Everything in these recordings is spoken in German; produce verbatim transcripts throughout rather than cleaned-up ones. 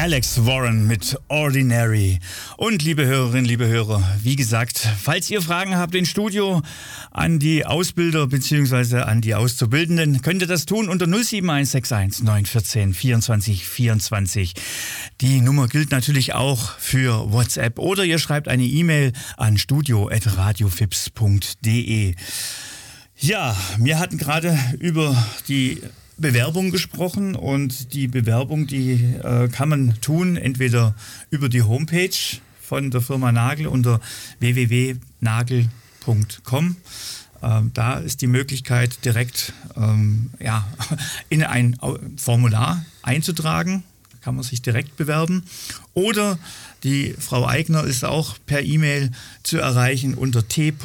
Alex Warren mit Ordinary. Und liebe Hörerinnen, liebe Hörer, wie gesagt, falls ihr Fragen habt ins Studio an die Ausbilder bzw. an die Auszubildenden, könnt ihr das tun unter null sieben eins sechs eins neun eins vier vierundzwanzig vierundzwanzig. Die Nummer gilt natürlich auch für WhatsApp oder ihr schreibt eine E-Mail an studio at radiofips punkt de. Ja, wir hatten gerade über die Bewerbung gesprochen und die Bewerbung, die äh, kann man tun, entweder über die Homepage von der Firma Nagel unter w w w punkt nagel punkt com. Ähm, da ist die Möglichkeit, direkt ähm, ja, in ein Formular einzutragen. Da kann man sich direkt bewerben. Oder die Frau Eigner ist auch per E-Mail zu erreichen unter t.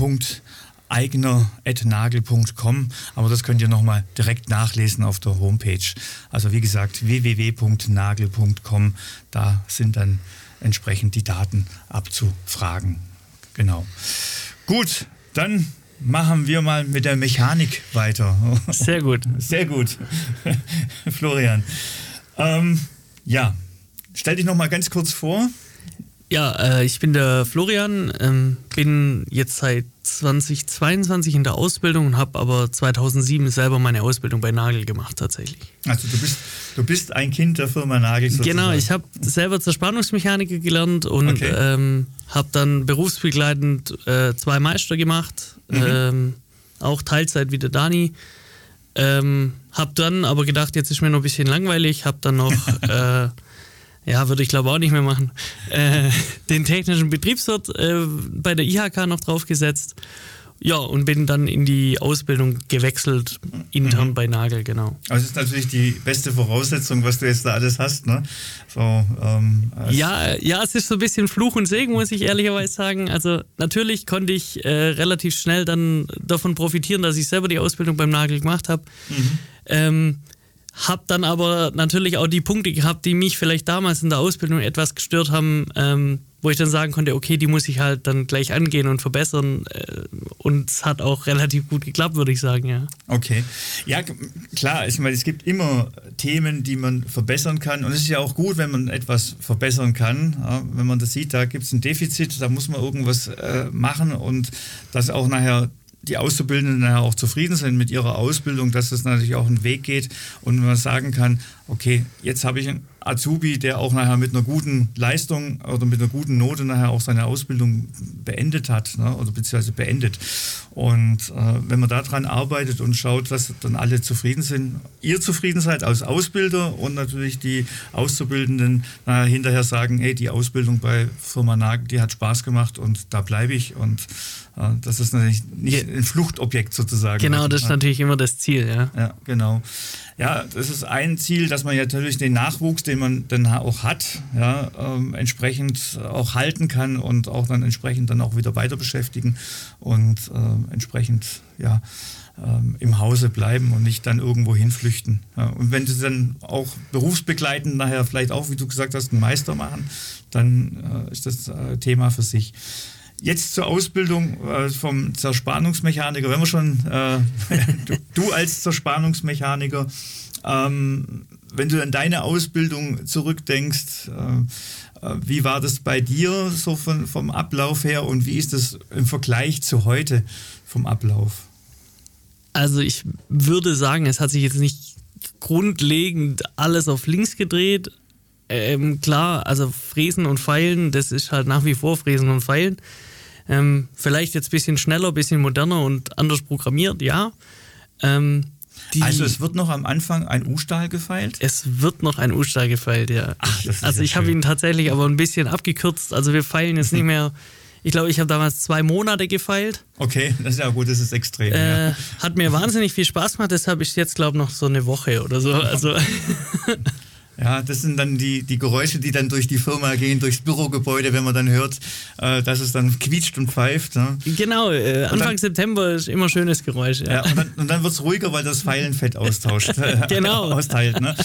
eigner at nagel punkt com, aber das könnt ihr nochmal direkt nachlesen auf der Homepage. Also wie gesagt, w w w punkt nagel punkt com, da sind dann entsprechend die Daten abzufragen. Genau. Gut, dann machen wir mal mit der Mechanik weiter. Sehr gut. Sehr gut. Florian. Ähm, ja, stell dich nochmal ganz kurz vor. Ja, äh, ich bin der Florian, ähm, bin jetzt seit zweitausendzweiundzwanzig in der Ausbildung und habe aber zweitausendsieben selber meine Ausbildung bei Nagel gemacht tatsächlich. Also du bist, du bist ein Kind der Firma Nagel sozusagen. Genau, ich habe selber Zerspannungsmechaniker gelernt und okay. ähm, habe dann berufsbegleitend äh, zwei Meister gemacht, mhm. ähm, auch Teilzeit wie der Dani. Ähm, habe dann aber gedacht, jetzt ist mir noch ein bisschen langweilig, habe dann noch... äh, Ja, würde ich glaube auch nicht mehr machen. Äh, den technischen Betriebswirt äh, bei der I H K noch draufgesetzt. Ja, und bin dann in die Ausbildung gewechselt, intern mhm. bei Nagel, genau. Also das ist natürlich die beste Voraussetzung, was du jetzt da alles hast, ne? So, ähm, ja, ja, es ist so ein bisschen Fluch und Segen, muss ich ehrlicherweise sagen. Also natürlich konnte ich äh, relativ schnell dann davon profitieren, dass ich selber die Ausbildung beim Nagel gemacht habe. Mhm. Ähm, Hab dann aber natürlich auch die Punkte gehabt, die mich vielleicht damals in der Ausbildung etwas gestört haben, ähm, wo ich dann sagen konnte, okay, die muss ich halt dann gleich angehen und verbessern. Äh, und es hat auch relativ gut geklappt, würde ich sagen, ja. Okay. Ja, klar, ich meine, es gibt immer Themen, die man verbessern kann. Und es ist ja auch gut, wenn man etwas verbessern kann. Ja, wenn man das sieht, da gibt es ein Defizit, da muss man irgendwas äh, machen und das auch nachher die Auszubildenden nachher auch zufrieden sind mit ihrer Ausbildung, dass es natürlich auch einen Weg geht und man sagen kann, okay, jetzt habe ich einen Azubi, der auch nachher mit einer guten Leistung oder mit einer guten Note nachher auch seine Ausbildung beendet hat, ne, oder beziehungsweise beendet. Und äh, wenn man daran arbeitet und schaut, dass dann alle zufrieden sind, ihr zufrieden seid als Ausbilder und natürlich die Auszubildenden nachher hinterher sagen, hey, die Ausbildung bei Firma Nagel, die hat Spaß gemacht und da bleibe ich und äh, das ist natürlich nicht ein Fluchtobjekt sozusagen. Genau, das ist natürlich immer das Ziel, ja. Ja, genau. Ja, das ist ein Ziel, dass man ja natürlich den Nachwuchs, den man dann auch hat, ja, ähm, entsprechend auch halten kann und auch dann entsprechend dann auch wieder weiter beschäftigen und äh, entsprechend ja, ähm, im Hause bleiben und nicht dann irgendwo hinflüchten. Ja, und wenn sie dann auch berufsbegleitend nachher vielleicht auch, wie du gesagt hast, einen Meister machen, dann äh, ist das äh, Thema für sich. Jetzt zur Ausbildung äh, vom Zerspannungsmechaniker. Wenn wir schon, äh, du, du als Zerspannungsmechaniker, ähm, wenn du an deine Ausbildung zurückdenkst, äh, äh, wie war das bei dir so von, vom Ablauf her und wie ist das im Vergleich zu heute vom Ablauf? Also ich würde sagen, es hat sich jetzt nicht grundlegend alles auf links gedreht. Ähm, klar, also Fräsen und Feilen, das ist halt nach wie vor Fräsen und Feilen. Ähm, vielleicht jetzt ein bisschen schneller, ein bisschen moderner und anders programmiert, ja. Ähm, die, also es wird noch am Anfang ein U-Stahl gefeilt? Es wird noch ein U-Stahl gefeilt, ja. Ach, das ist also ja ich habe ihn tatsächlich aber ein bisschen abgekürzt. Also wir feilen jetzt nicht mehr, ich glaube, ich habe damals zwei Monate gefeilt. Okay, das ist ja gut, das ist extrem. Äh, ja. Hat mir wahnsinnig viel Spaß gemacht, deshalb ist jetzt, glaube ich, noch so eine Woche oder so. Also Ja, das sind dann die, die Geräusche, die dann durch die Firma gehen, durchs Bürogebäude, wenn man dann hört, äh, dass es dann quietscht und pfeift. Ne? Genau, äh, Anfang dann, September ist immer schönes Geräusch. Ja. Ja, und dann, und dann wird es ruhiger, weil das Feilenfett austauscht. Genau. Austeilt, ne?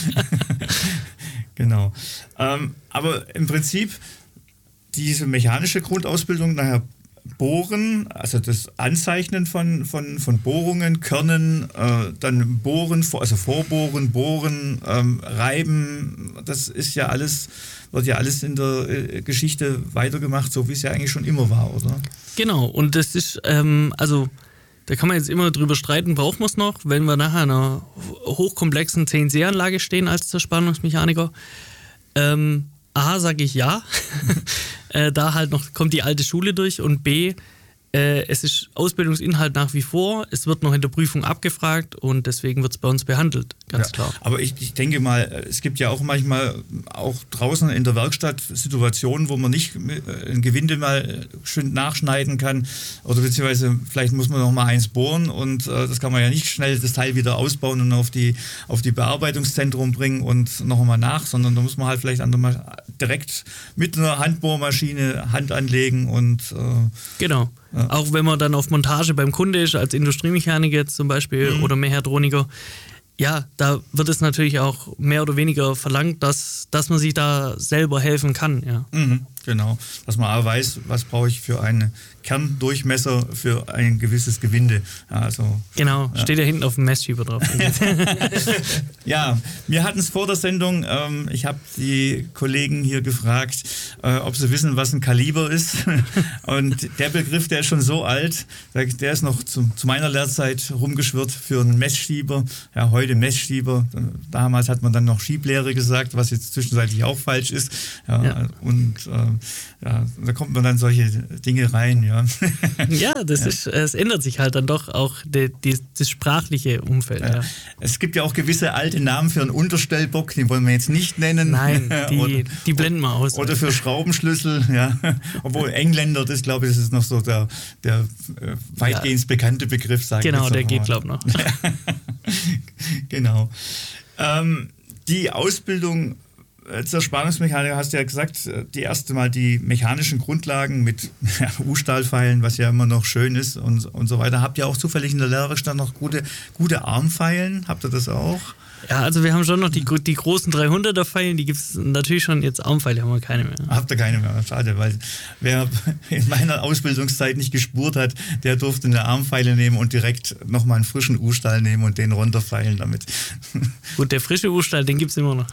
Genau. Ähm, aber im Prinzip, diese mechanische Grundausbildung, nachher Bohren, also das Anzeichnen von, von, von Bohrungen, Körnen, äh, dann Bohren, also Vorbohren, Bohren, ähm, Reiben, das ist ja alles, wird ja alles in der äh, Geschichte weitergemacht, so wie es ja eigentlich schon immer war, oder? Genau, und das ist, ähm, also da kann man jetzt immer drüber streiten, brauchen wir es noch, wenn wir nachher in einer hochkomplexen C N C-Anlage stehen als Zerspannungsmechaniker. Ähm, A, sage ich ja, äh, da halt noch kommt die alte Schule durch, und B, äh, es ist Ausbildungsinhalt nach wie vor, es wird noch in der Prüfung abgefragt und deswegen wird es bei uns behandelt, ganz ja, klar. Aber ich, ich denke mal, es gibt ja auch manchmal auch draußen in der Werkstatt Situationen, wo man nicht ein Gewinde mal schön nachschneiden kann oder beziehungsweise vielleicht muss man noch mal eins bohren und äh, das kann man ja nicht schnell das Teil wieder ausbauen und auf die, auf die Bearbeitungszentrum bringen und noch einmal nach, sondern da muss man halt vielleicht an der, direkt mit einer Handbohrmaschine Hand anlegen und äh, genau. Ja. Auch wenn man dann auf Montage beim Kunde ist, als Industriemechaniker jetzt zum Beispiel mhm. oder Mechatroniker, ja, da wird es natürlich auch mehr oder weniger verlangt, dass, dass man sich da selber helfen kann. Ja. Mhm, genau, dass man auch weiß, was brauche ich für einen Kerndurchmesser für ein gewisses Gewinde. Ja, also, genau, ja. Steht ja hinten auf dem Messschieber drauf. Ja, wir hatten es vor der Sendung, ähm, ich habe die Kollegen hier gefragt, äh, ob sie wissen, was ein Kaliber ist. Und der Begriff, der ist schon so alt, der ist noch zu, zu meiner Lehrzeit rumgeschwirrt für einen Messschieber. Ja, heute Messschieber. Damals hat man dann noch Schieblehre gesagt, was jetzt zwischenzeitlich auch falsch ist. Ja, ja. Und äh, ja, da kommt man dann solche Dinge rein. Ja. Ja, das ja. ist, es ändert sich halt dann doch auch die, die, das sprachliche Umfeld. Ja. Ja. Es gibt ja auch gewisse alte Namen für einen Unterstellbock, den wollen wir jetzt nicht nennen. Nein, die, oder, die blenden wir aus. Oder für Schraubenschlüssel, ja. Obwohl Engländer, das glaube ich, das ist noch so der, der weitgehend ja. bekannte Begriff. Sage genau, ich der geht, glaube ich, noch. Genau. Ähm, die Ausbildung zur Spannungsmechaniker hast du ja gesagt, die erste Mal die mechanischen Grundlagen mit ja, U-Stahlpfeilen, was ja immer noch schön ist und, und so weiter. Habt ihr auch zufällig in der Lehrwerkstatt noch gute, gute Armpfeilen? Habt ihr das auch? Ja, also wir haben schon noch die, die großen dreihunderter Pfeilen, die gibt es natürlich schon, jetzt Armpfeile haben wir keine mehr. Habt ihr keine mehr, schade, weil wer in meiner Ausbildungszeit nicht gespurt hat, der durfte eine Armpfeile nehmen und direkt nochmal einen frischen U-Stahl nehmen und den runterfeilen damit. Gut, der frische U-Stahl, den gibt es immer noch.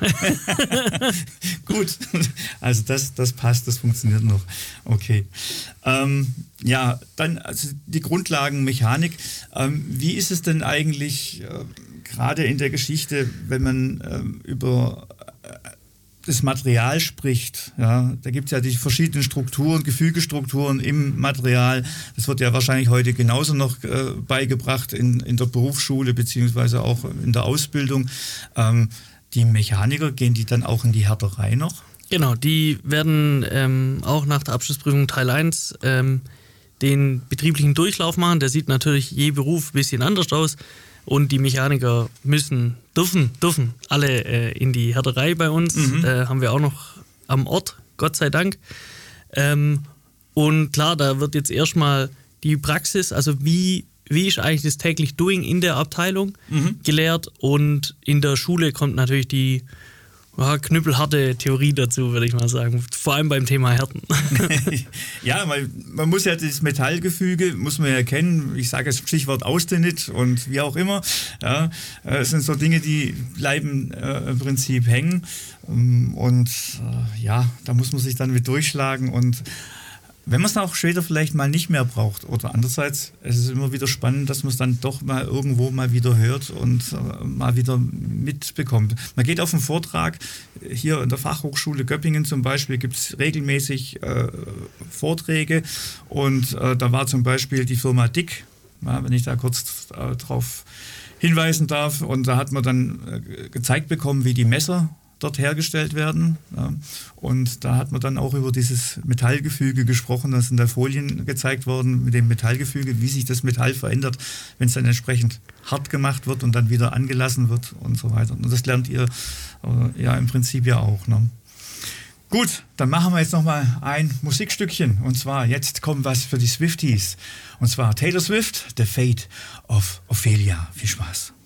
Gut, also das, das passt, das funktioniert noch. Okay. Ähm, ja, dann also die Grundlagenmechanik. Ähm, wie ist es denn eigentlich äh, gerade in der Geschichte, wenn man ähm, über äh, das Material spricht? Ja, da gibt es ja die verschiedenen Strukturen, Gefügestrukturen im Material. Das wird ja wahrscheinlich heute genauso noch äh, beigebracht in, in der Berufsschule beziehungsweise auch in der Ausbildung. Ähm, die Mechaniker, gehen die dann auch in die Härterei noch? Genau, die werden ähm, auch nach der Abschlussprüfung Teil eins ähm, den betrieblichen Durchlauf machen. Der sieht natürlich je Beruf ein bisschen anders aus. Und die Mechaniker müssen, dürfen, dürfen alle äh, in die Härterei bei uns. Mhm. Äh, haben wir auch noch am Ort, Gott sei Dank. Ähm, und klar, da wird jetzt erstmal die Praxis, also wie, wie ist eigentlich das täglich Doing in der Abteilung mhm. gelehrt. Und in der Schule kommt natürlich die ja, knüppelharte Theorie dazu, würde ich mal sagen. Vor allem beim Thema Härten. Ja, weil man muss ja das Metallgefüge, muss man ja kennen. Ich sage jetzt Stichwort Austenit und wie auch immer. Ja, es sind so Dinge, die bleiben äh, im Prinzip hängen. Und äh, ja, da muss man sich dann mit durchschlagen. Und wenn man es auch später vielleicht mal nicht mehr braucht. Oder andererseits, es ist immer wieder spannend, dass man es dann doch mal irgendwo mal wieder hört und äh, mal wieder mitbekommt. Man geht auf einen Vortrag, hier in der Fachhochschule Göppingen zum Beispiel gibt es regelmäßig äh, Vorträge und äh, da war zum Beispiel die Firma Dick, ja, wenn ich da kurz äh, drauf hinweisen darf, und da hat man dann äh, gezeigt bekommen, wie die Messer dort hergestellt werden. Ja. Und da hat man dann auch über dieses Metallgefüge gesprochen. Da sind da Folien gezeigt worden mit dem Metallgefüge, wie sich das Metall verändert, wenn es dann entsprechend hart gemacht wird und dann wieder angelassen wird und so weiter. Und das lernt ihr äh, ja im Prinzip ja auch. Ne? Gut, dann machen wir jetzt nochmal ein Musikstückchen. Und zwar, jetzt kommt was für die Swifties. Und zwar Taylor Swift, The Fate of Ophelia. Viel Spaß.